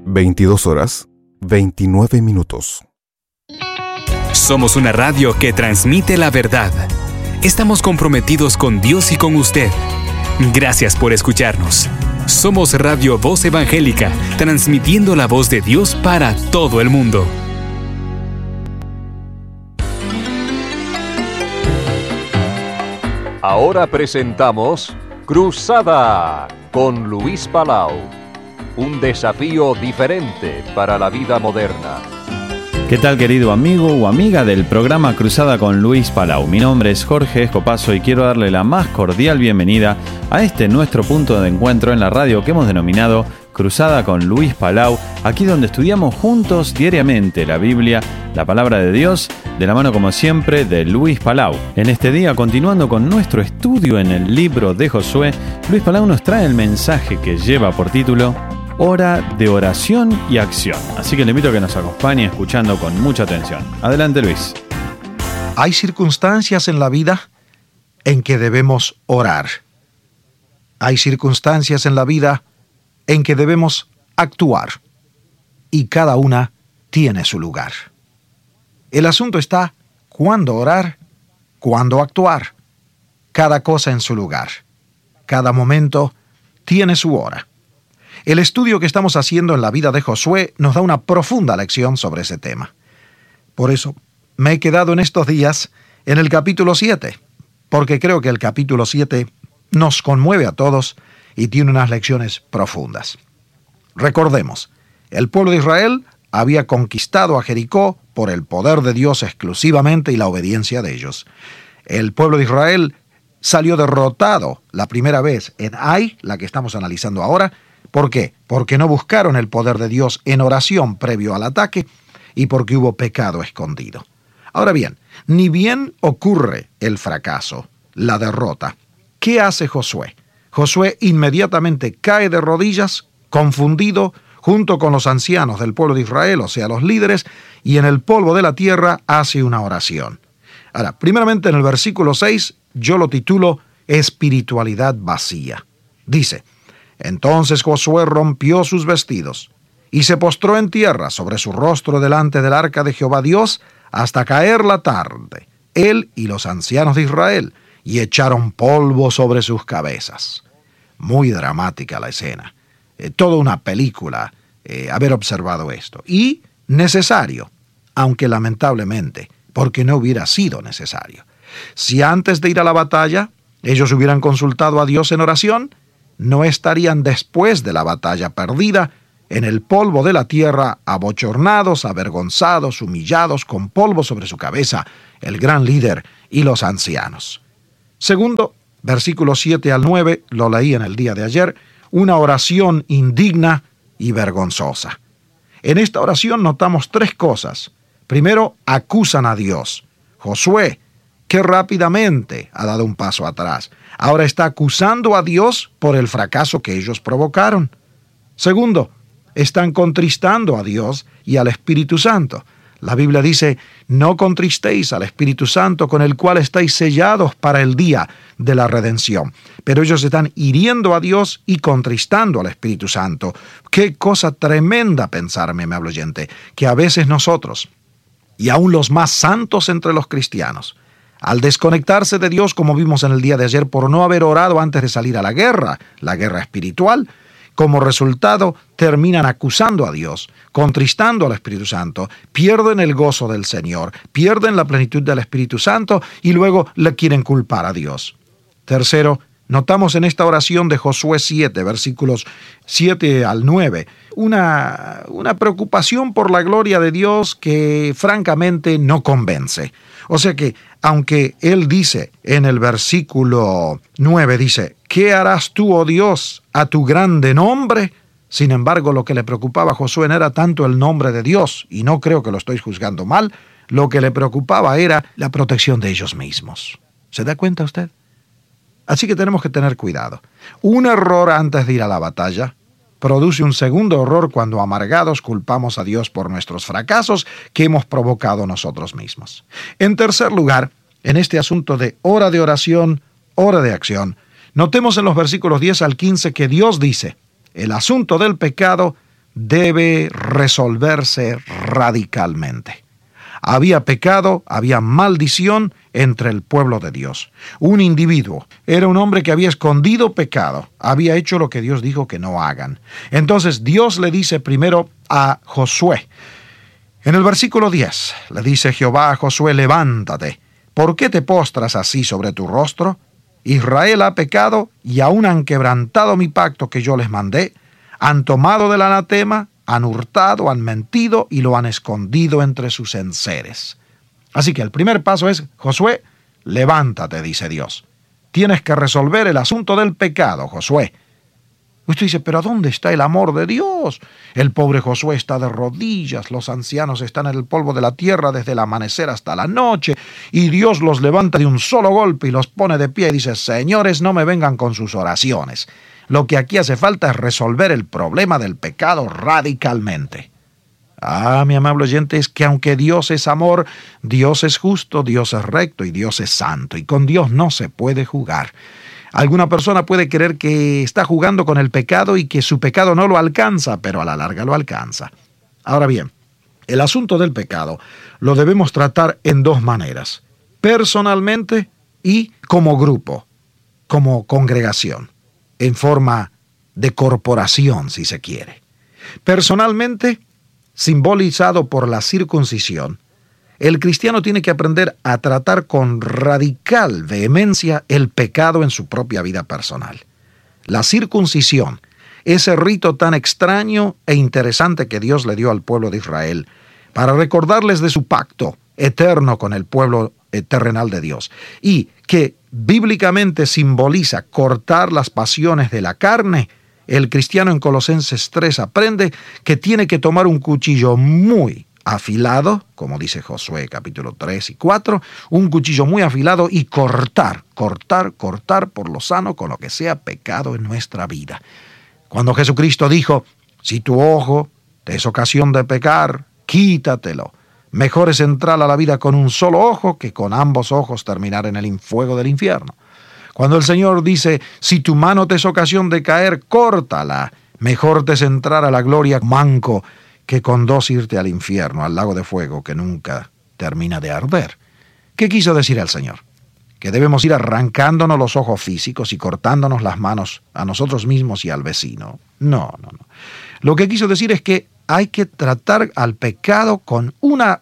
22 horas, 29 minutos. Somos una radio que transmite la verdad. Estamos comprometidos con Dios y con usted. Gracias por escucharnos. Somos Radio Voz Evangélica, transmitiendo la voz de Dios para todo el mundo. Ahora presentamos Cruzada con Luis Palau. Un desafío diferente para la vida moderna. ¿Qué tal, querido amigo o amiga del programa Cruzada con Luis Palau? Mi nombre es Jorge Escopazo y quiero darle la más cordial bienvenida a este nuestro punto de encuentro en la radio que hemos denominado Cruzada con Luis Palau, aquí donde estudiamos juntos diariamente la Biblia, la Palabra de Dios, de la mano como siempre de Luis Palau. En este día, continuando con nuestro estudio en el libro de Josué, Luis Palau nos trae el mensaje que lleva por título Hora de oración y acción. Así que le invito a que nos acompañe escuchando con mucha atención. Adelante, Luis. Hay circunstancias en la vida en que debemos orar. Hay circunstancias en la vida en que debemos actuar. Y cada una tiene su lugar. El asunto está cuándo orar, cuándo actuar. Cada cosa en su lugar. Cada momento tiene su hora. El estudio que estamos haciendo en la vida de Josué nos da una profunda lección sobre ese tema. Por eso me he quedado en estos días en el capítulo 7, porque creo que el capítulo 7 nos conmueve a todos y tiene unas lecciones profundas. Recordemos, el pueblo de Israel había conquistado a Jericó por el poder de Dios exclusivamente y la obediencia de ellos. El pueblo de Israel salió derrotado la primera vez en Ai, la que estamos analizando ahora. ¿Por qué? Porque no buscaron el poder de Dios en oración previo al ataque y porque hubo pecado escondido. Ahora bien, ni bien ocurre el fracaso, la derrota. ¿Qué hace Josué? Josué inmediatamente cae de rodillas, confundido, junto con los ancianos del pueblo de Israel, o sea, los líderes, y en el polvo de la tierra hace una oración. Ahora, primeramente en el versículo 6, yo lo titulo Espiritualidad vacía. Dice: Entonces Josué rompió sus vestidos y se postró en tierra sobre su rostro delante del arca de Jehová Dios hasta caer la tarde, él y los ancianos de Israel, y echaron polvo sobre sus cabezas. Muy dramática la escena. Toda una película haber observado esto. Y necesario, aunque lamentablemente, porque no hubiera sido necesario. Si antes de ir a la batalla ellos hubieran consultado a Dios en oración, no estarían después de la batalla perdida en el polvo de la tierra, abochornados, avergonzados, humillados, con polvo sobre su cabeza, el gran líder y los ancianos. Segundo, versículos 7 al 9, lo leí en el día de ayer, una oración indigna y vergonzosa. En esta oración notamos tres cosas. Primero, acusan a Dios. Josué, que rápidamente ha dado un paso atrás, ahora está acusando a Dios por el fracaso que ellos provocaron. Segundo, están contristando a Dios y al Espíritu Santo. La Biblia dice: no contristéis al Espíritu Santo, con el cual estáis sellados para el día de la redención. Pero ellos están hiriendo a Dios y contristando al Espíritu Santo. Qué cosa tremenda pensar, mi amable oyente, que a veces nosotros, y aún los más santos entre los cristianos, al desconectarse de Dios, como vimos en el día de ayer, por no haber orado antes de salir a la guerra espiritual, como resultado terminan acusando a Dios, contristando al Espíritu Santo, pierden el gozo del Señor, pierden la plenitud del Espíritu Santo y luego le quieren culpar a Dios. Tercero, notamos en esta oración de Josué 7, versículos 7 al 9, una preocupación por la gloria de Dios que francamente no convence. O sea que, aunque él dice en el versículo 9, dice: ¿qué harás tú, oh Dios, a tu grande nombre? Sin embargo, lo que le preocupaba a Josué no era tanto el nombre de Dios, y no creo que lo estoy juzgando mal, lo que le preocupaba era la protección de ellos mismos. ¿Se da cuenta usted? Así que tenemos que tener cuidado. Un error antes de ir a la batalla produce un segundo error cuando amargados culpamos a Dios por nuestros fracasos que hemos provocado nosotros mismos. En tercer lugar, en este asunto de hora de oración, hora de acción, notemos en los versículos 10 al 15 que Dios dice: el asunto del pecado debe resolverse radicalmente. Había pecado, había maldición entre el pueblo de Dios. Un individuo era un hombre que había escondido pecado, había hecho lo que Dios dijo que no hagan. Entonces Dios le dice primero a Josué, en el versículo 10, le dice Jehová a Josué, levántate, ¿por qué te postras así sobre tu rostro? Israel ha pecado y aún han quebrantado mi pacto que yo les mandé, han tomado del anatema, han hurtado, han mentido y lo han escondido entre sus enseres. Así que el primer paso es, Josué, levántate, dice Dios. Tienes que resolver el asunto del pecado, Josué. Usted dice, ¿pero dónde está el amor de Dios? El pobre Josué está de rodillas, los ancianos están en el polvo de la tierra desde el amanecer hasta la noche, y Dios los levanta de un solo golpe y los pone de pie y dice, señores, no me vengan con sus oraciones. Lo que aquí hace falta es resolver el problema del pecado radicalmente. Mi amable oyente, es que aunque Dios es amor, Dios es justo, Dios es recto y Dios es santo, y con Dios no se puede jugar. Alguna persona puede creer que está jugando con el pecado y que su pecado no lo alcanza, pero a la larga lo alcanza. Ahora bien, el asunto del pecado lo debemos tratar en dos maneras, personalmente y como grupo, como congregación, en forma de corporación, si se quiere. Personalmente, simbolizado por la circuncisión, el cristiano tiene que aprender a tratar con radical vehemencia el pecado en su propia vida personal. La circuncisión, ese rito tan extraño e interesante que Dios le dio al pueblo de Israel, para recordarles de su pacto eterno con el pueblo terrenal de Dios, y que bíblicamente simboliza cortar las pasiones de la carne, el cristiano en Colosenses 3 aprende que tiene que tomar un cuchillo muy afilado, como dice Josué capítulo 3 y 4, un cuchillo muy afilado y cortar por lo sano con lo que sea pecado en nuestra vida. Cuando Jesucristo dijo, si tu ojo te es ocasión de pecar, quítatelo. Mejor es entrar a la vida con un solo ojo que con ambos ojos terminar en el fuego del infierno. Cuando el Señor dice, si tu mano te es ocasión de caer, córtala. Mejor te es entrar a la gloria manco que con dos irte al infierno, al lago de fuego que nunca termina de arder. ¿Qué quiso decir el Señor? ¿Que debemos ir arrancándonos los ojos físicos y cortándonos las manos a nosotros mismos y al vecino? No. Lo que quiso decir es que hay que tratar al pecado con una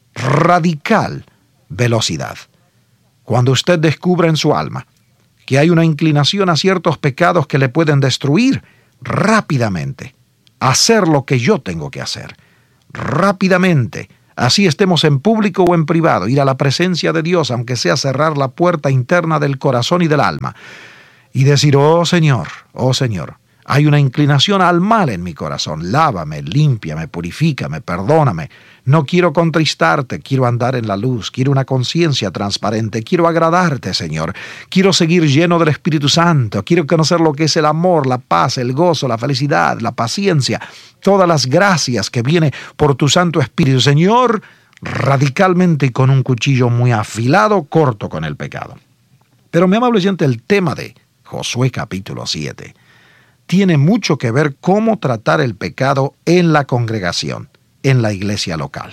radical velocidad. Cuando usted descubra en su alma que hay una inclinación a ciertos pecados que le pueden destruir, rápidamente hacer lo que yo tengo que hacer. Rápidamente, así estemos en público o en privado, ir a la presencia de Dios, aunque sea cerrar la puerta interna del corazón y del alma, y decir, oh Señor, hay una inclinación al mal en mi corazón, lávame, límpiame, purifícame, perdóname. No quiero contristarte, quiero andar en la luz, quiero una conciencia transparente, quiero agradarte, Señor. Quiero seguir lleno del Espíritu Santo, quiero conocer lo que es el amor, la paz, el gozo, la felicidad, la paciencia, todas las gracias que vienen por tu Santo Espíritu. Señor, radicalmente y con un cuchillo muy afilado, corto con el pecado. Pero, mi amable oyente, el tema de Josué capítulo 7 tiene mucho que ver cómo tratar el pecado en la congregación, en la iglesia local.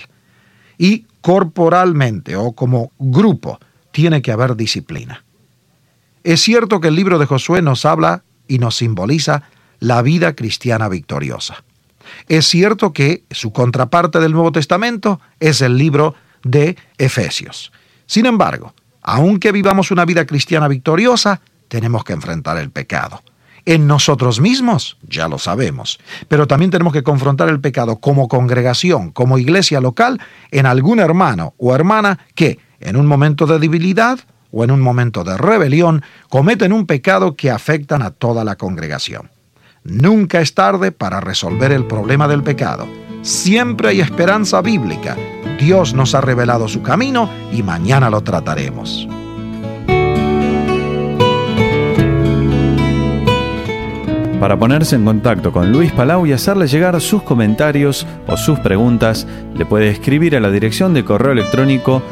Y corporalmente o como grupo tiene que haber disciplina. Es cierto que el libro de Josué nos habla y nos simboliza la vida cristiana victoriosa. Es cierto que su contraparte del Nuevo Testamento es el libro de Efesios. Sin embargo, aunque vivamos una vida cristiana victoriosa, tenemos que enfrentar el pecado. En nosotros mismos, ya lo sabemos, pero también tenemos que confrontar el pecado como congregación, como iglesia local, en algún hermano o hermana que, en un momento de debilidad o en un momento de rebelión, cometen un pecado que afectan a toda la congregación. Nunca es tarde para resolver el problema del pecado. Siempre hay esperanza bíblica. Dios nos ha revelado su camino y mañana lo trataremos. Para ponerse en contacto con Luis Palau y hacerle llegar sus comentarios o sus preguntas, le puede escribir a la dirección de correo electrónico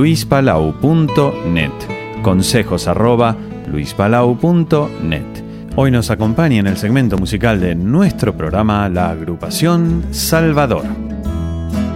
consejos@luispalau.net. consejos@luispalau.net. Hoy nos acompaña en el segmento musical de nuestro programa la agrupación Salvador.